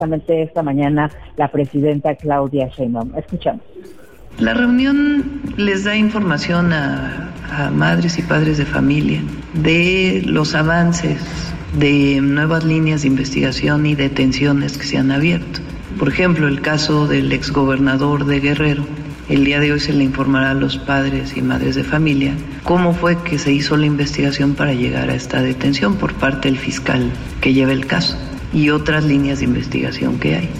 justamente esta mañana la presidenta Claudia Sheinbaum. Escuchamos. La reunión les da información a madres y padres de familia de los avances de nuevas líneas de investigación y detenciones que se han abierto. Por ejemplo, el caso del exgobernador de Guerrero. El día de hoy se le informará a los padres y madres de familia cómo fue que se hizo la investigación para llegar a esta detención por parte del fiscal que lleva el caso y otras líneas de investigación que hay.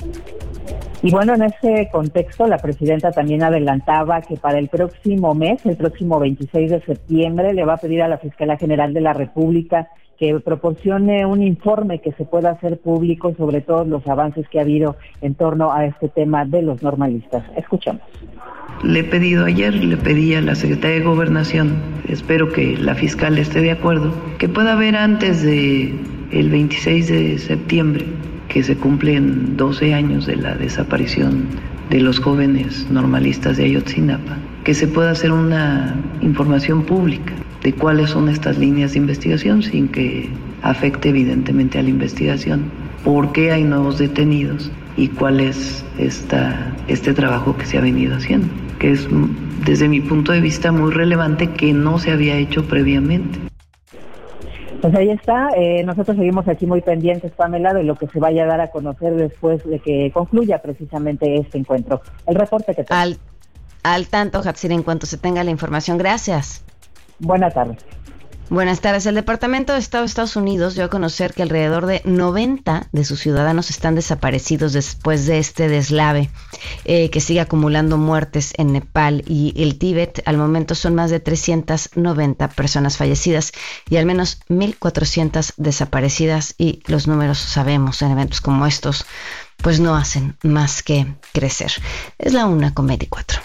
Y bueno, en ese contexto, la presidenta también adelantaba que para el próximo mes, el próximo 26 de septiembre, le va a pedir a la Fiscalía General de la República que proporcione un informe que se pueda hacer público sobre todos los avances que ha habido en torno a este tema de los normalistas. Escuchamos. Le pedí a la Secretaría de Gobernación, espero que la fiscal esté de acuerdo, que pueda haber antes de el 26 de septiembre, que se cumplen 12 años de la desaparición de los jóvenes normalistas de Ayotzinapa, que se pueda hacer una información pública de cuáles son estas líneas de investigación sin que afecte evidentemente a la investigación, por qué hay nuevos detenidos y cuál es este trabajo que se ha venido haciendo, que es desde mi punto de vista muy relevante, que no se había hecho previamente. Pues ahí está, nosotros seguimos aquí muy pendientes, Pamela, de lo que se vaya a dar a conocer después de que concluya precisamente este encuentro. El reporte que tengo. Al tanto, Hatsiri, en cuanto se tenga la información. Gracias. Buenas tardes. Buenas tardes. El Departamento de Estado de Estados Unidos dio a conocer que alrededor de 90 de sus ciudadanos están desaparecidos después de este deslave que sigue acumulando muertes en Nepal y el Tíbet. Al momento son más de 390 personas fallecidas y al menos 1,400 desaparecidas, y los números, sabemos, en eventos como estos pues no hacen más que crecer. Es la 1:24.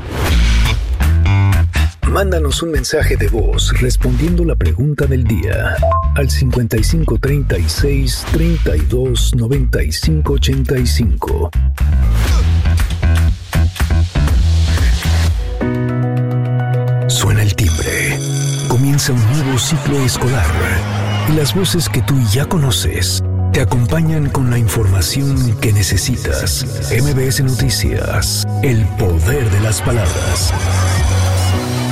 Mándanos un mensaje de voz respondiendo la pregunta del día al 55 36 32 95 85. Suena el timbre. Comienza un nuevo ciclo escolar y las voces que tú ya conoces te acompañan con la información que necesitas. MBS Noticias, el poder de las palabras.